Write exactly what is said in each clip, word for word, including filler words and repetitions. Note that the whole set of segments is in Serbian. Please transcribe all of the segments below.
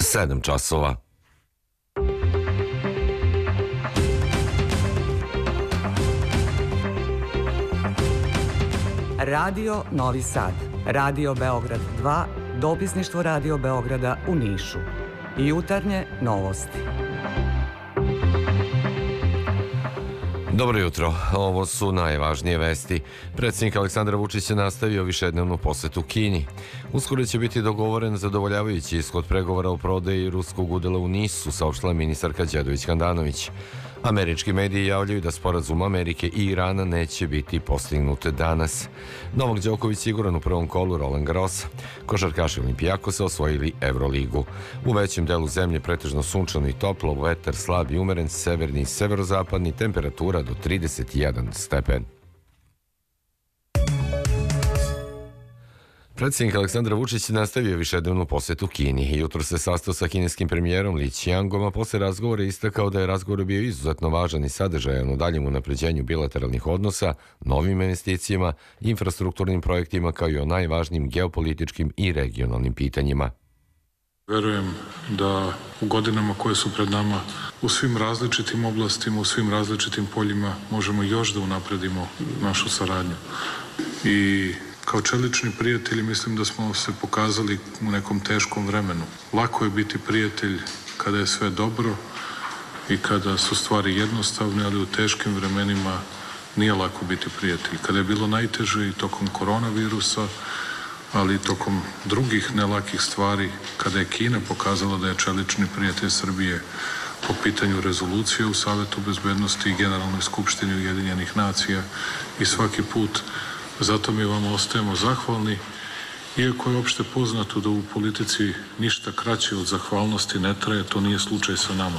sedam časova. Radio Novi Sad, Radio Beograd dva, dopisništvo Radio Beograda u Nišu. Jutarnje novosti. Dobro jutro, ovo su najvažnije vesti. Predsjednik Aleksandar Vučić je nastavio višednevnu posetu Kini. Uskoro će biti dogovoren zadovoljavajući ishod pregovora o prodaji ruskog udela u Nisu, saopštila ministarka Đedović Handanović. Američki mediji javljaju da sporazum Amerike i Irana neće biti postignut danas. Novak Đoković siguran u prvom kolu Roland Garrosa. Košarkaši Olimpijakosa osvojili Evroligu. U većem delu zemlje pretežno sunčano i toplo, vetar slab i umeren, severni i severozapadni, temperatura do trideset jedan stepen. Predsjednik Aleksandar Vučić nastavio višednevnu posetu Kini. Jutro se sastao sa kineskim premijerom Li Qiangom, a posle razgovora istakao da je razgovor bio izuzetno važan i sadržajan u daljem unapređenju bilateralnih odnosa, novim investicijama, infrastrukturnim projektima kao i o najvažnijim geopolitičkim i regionalnim pitanjima. Verujem da u godinama koje su pred nama u svim različitim oblastima, u svim različitim poljima možemo još da unapredimo našu saradnju. I kao čelični prijatelji mislim da smo se pokazali u nekom teškom vremenu. Lako je biti prijatelj kada je sve dobro i kada su stvari jednostavne, ali u teškim vremenima nije lako biti prijatelj. Kada je bilo najteže i tokom koronavirusa, ali i tokom drugih nelakih stvari, kada je Kina pokazala da je čelični prijatelj Srbije po pitanju rezolucije u Savetu bezbednosti i Generalnoj skupštini Ujedinjenih nacija i svaki put. Zato mi vam ostajemo zahvalni, iako je opšte poznato da u politici ništa kraće od zahvalnosti ne traje, to nije slučaj sa nama.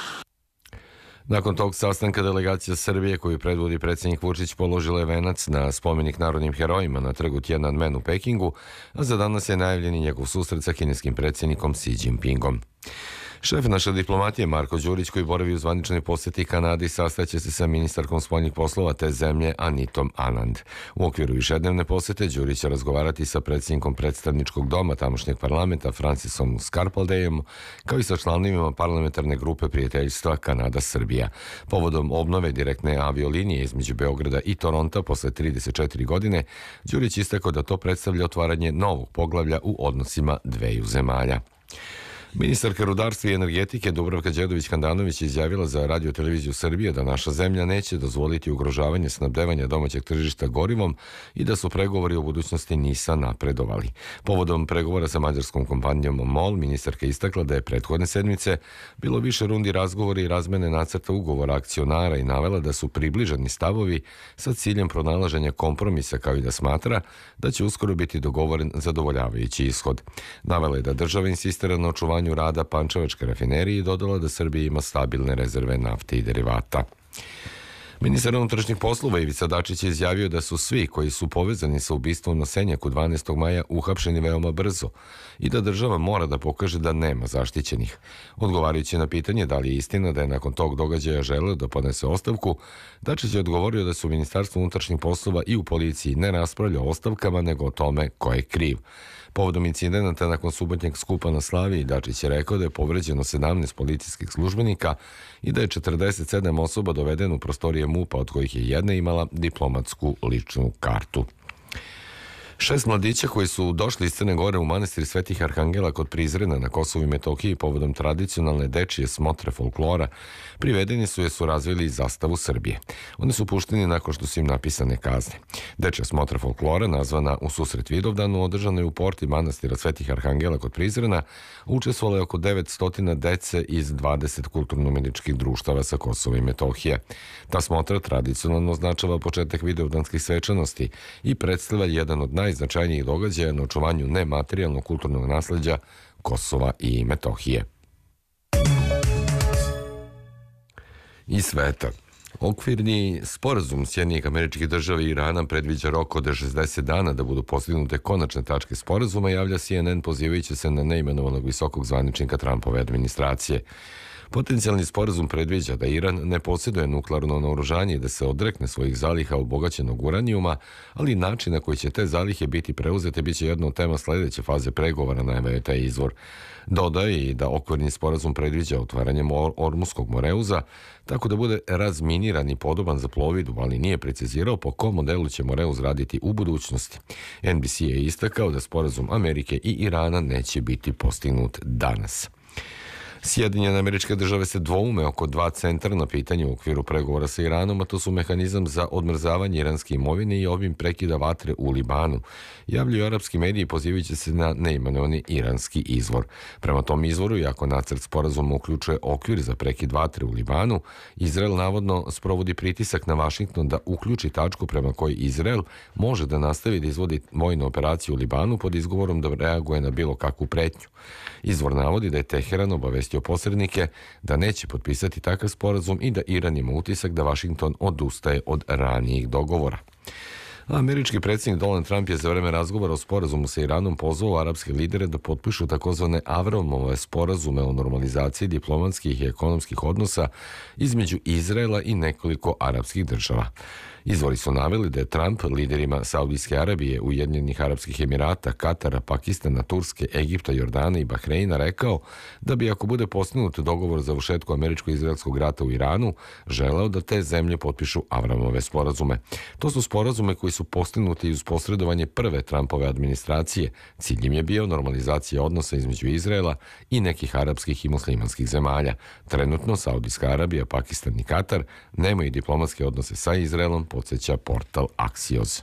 Nakon tog sastanka delegacija Srbije koju predvodi predsjednik Vučić položila je venac na spomenik narodnim herojima na trgu Tiananmen u Pekingu, a za danas je najavljen i njegov susret sa kineskim predsjednikom Xi Jinpingom. Šef naše diplomatije Marko Đurić, koji boravi u zvaničnoj posjeti Kanadi, sastaće se sa ministarkom spoljnih poslova te zemlje Anitom Anand. U okviru višednevne posjete Đurić će razgovarati sa predsjednikom predstavničkog doma tamošnjeg parlamenta Francisom Scarpaldejom, kao i sa članovima parlamentarne grupe prijateljstva Kanada-Srbija. Povodom obnove direktne aviolinije između Beograda i Toronta posle trideset četiri godine, Đurić istakao da to predstavlja otvaranje novog poglavlja u odnosima dveju zemalja. Ministarka rudarstva i energetike Dubravka Đedović Handanović je izjavila za Radio televiziju Srbije da naša zemlja neće dozvoliti ugrožavanje snabdevanja domaćeg tržišta gorivom i da su pregovori o budućnosti NIS-a napredovali. Povodom pregovora sa mađarskom kompanijom MOL, ministarka istakla da je prethodne sedmice bilo više rundi razgovora i razmene nacrta ugovora akcionara i navela da su približeni stavovi sa ciljem pronalaženja kompromisa, kao i da smatra da će uskoro biti dogovoren zadovoljavajući ishod. Navela je da država insistira na očuvanju rada Pančevačke rafinerije i dodala da Srbija ima stabilne rezerve nafte i derivata. Ministar unutrašnjih poslova Ivica Dačić je izjavio da su svi koji su povezani sa ubistvom na Senjaku dvanaestog maja uhapšeni veoma brzo i da država mora da pokaže da nema zaštićenih. Odgovarajući na pitanje da li je istina da je nakon tog događaja želeo da podnese ostavku, Dačić je odgovorio da su u Ministarstvu unutrašnjih poslova i u policiji ne raspravlja o ostavkama, nego o tome ko je kriv. Povodom incidenta nakon subotnjeg skupa na Slaviji, Dačić je rekao da je povređeno sedamnaest policijskih službenika i da je četrdeset sedam osoba dovedeno u prostorije MUP-a, od kojih je jedna imala diplomatsku ličnu kartu. Šest mladića koji su došli iz Crne Gore u manastir Svetih Arhangela kod Prizrena na Kosovu i Metohiji povodom tradicionalne dečije smotre folklora privedeni su jer su razvili zastavu Srbije. Oni su pušteni nakon što su im napisane kazne. Dečija smotra folklora, nazvana U susret Vidovdanu, održana je u porti manastira Svetih Arhangela kod Prizrena, učestvovalo je oko devetsto dece iz dvadeset kulturno-umjetničkih društava sa Kosova i Metohije. Ta smotra tradicionalno označava početak vidovdanskih svečanosti i predstavlja jedan od najznačajnijih događaja na očuvanju nematerijalnog kulturnog nasleđa Kosova i Metohije. I sveta. Okvirni sporazum Sjedinjenih Američkih Država i Irana predviđa rok od šezdeset dana da budu postignute konačne tačke sporazuma, javlja C N N pozivajući se na neimenovanog visokog zvaničnika Trumpove administracije. Potencijalni sporazum predviđa da Iran ne posjeduje nuklearno naoružanje i da se odrekne svojih zaliha obogaćenog uranijuma, ali način na koji će te zalihe biti preuzete bit će jedna od tema sledeće faze pregovora, najavio je taj izvor. Dodaje i da okvirni sporazum predviđa otvaranjem Ormuskog moreuza, tako da bude razminiran i podoban za plovidbu, ali nije precizirao po kom modelu će moreuz raditi u budućnosti. N B C je istakao da sporazum Amerike i Irana neće biti postignut danas. Sjedinjene Američke Države se dvoume oko dva centralna pitanja u okviru pregovora sa Iranom, a to su mehanizam za odmrzavanje iranske imovine i obim prekida vatre u Libanu. Javljaju arapski mediji pozivajući se na neimenovani iranski izvor. Prema tom izvoru, iako nacrt sporazuma uključuje okvir za prekid vatre u Libanu, Izrael navodno sprovodi pritisak na Vašington da uključi tačku prema kojoj Izrael može da nastavi da izvodi vojnu operaciju u Libanu pod izgovorom da reaguje na bilo kakvu pretnju. Izvor navodi da je Teheran obavestio posrednike da neće potpisati takav sporazum i da Iran ima utisak da Vašington odustaje od ranijih dogovora. Američki predsjednik Donald Trump je za vreme razgovora o sporazumu sa Iranom pozvao arapske lidere da potpišu takozvane Avramove sporazume o normalizaciji diplomatskih i ekonomskih odnosa između Izraela i nekoliko arapskih država. Izvori su naveli da je Trump liderima Saudijske Arabije, Ujedinjenih Arapskih Emirata, Katara, Pakistana, Turske, Egipta, Jordana i Bahreina rekao da bi, ako bude postignut dogovor za završetku američko-izraelskog rata u Iranu, želeo da te zemlje potpišu Avramove sporazume. To su sporazume koji su postignuti uz posredovanje prve Trumpove administracije. Cilj im je bio normalizacija odnosa između Izraela i nekih arapskih i muslimanskih zemalja. Trenutno Saudijska Arabija, Pakistan i Katar nemaju diplomatske odnose sa Izraelom, podsjeća portal Axios.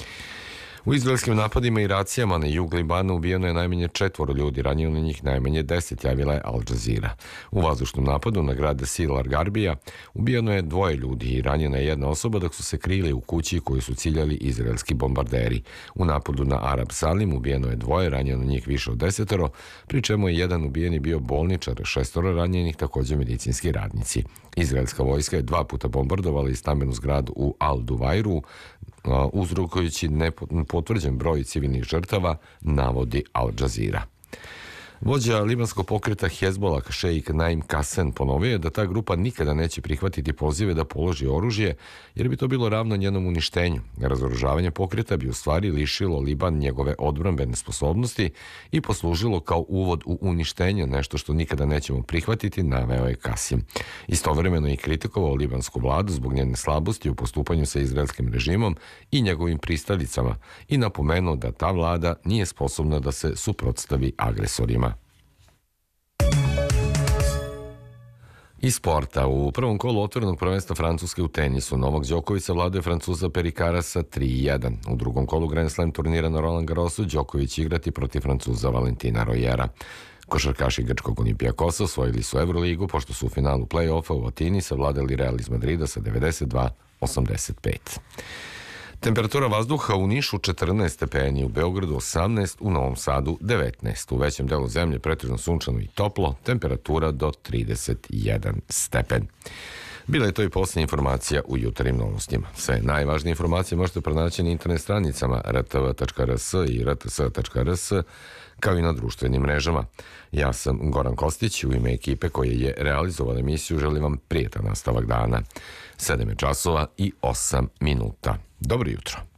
U izraelskim napadima i racijama na jug Libana ubijeno je najmanje četvoro ljudi, ranjeno na njih najmanje deset, javila je Al Jazeera. U vazdušnom napadu na grad Sil Argarbija ubijeno je dvoje ljudi i ranjena je jedna osoba dok su se krili u kući koju su ciljali izraelski bombarderi. U napadu na Arab Salim ubijeno je dvoje, ranjeno na njih više od desetoro, pri čemu je jedan ubijeni bio bolničar, šestoro ranjenih također medicinski radnici. Izraelska vojska je dva puta bombardovala i stambenu zgradu u Al-Duvajru, uzrokujući nepotvrđen broj civilnih žrtava, navodi Al Jazeera. Vođa libanskog pokreta Hezbolah, šejik Naim Kasen, ponovio je da ta grupa nikada neće prihvatiti pozive da položi oružje, jer bi to bilo ravno njenom uništenju. Razoružavanje pokreta bi u stvari lišilo Liban njegove odbrambene sposobnosti i poslužilo kao uvod u uništenje, nešto što nikada nećemo prihvatiti, naveo je Kasim. Istovremeno je kritikovao libansku vladu zbog njene slabosti u postupanju sa izraelskim režimom i njegovim pristalicama i napomenuo da ta vlada nije sposobna da se suprotstavi agresorima. Iz sporta, u prvom kolu otvorenog prvenstva Francuske u tenisu Novak Đoković savladao je Francuza Perikarasa tri jedan. U drugom kolu Grand Slam turnira na Roland Garrosu Đoković igrati protiv Francuza Valentina Rojera. Košarkaši grčkog Olimpijakosa osvojili su Euroligu pošto su u finalu play-offa u Atini savladali Real iz Madrida sa devedeset dva osamdeset pet. Temperatura vazduha u Nišu četrnaest stepeni, u Beogradu osamnaest, u Novom Sadu devetnaest. U većem delu zemlje pretežno sunčano i toplo, temperatura do trideset jedan stepen. Bila je to i posljednja informacija u jutarnjim novostima. Sve najvažnije informacije možete pronaći na internet stranicama r t v tačka r s i r t s tačka r s, kao i na društvenim mrežama. Ja sam Goran Kostić, u ime ekipe koje je realizovala emisiju želim vam prijetan nastavak dana. sedam je časova i osam minuta. Dobro jutro.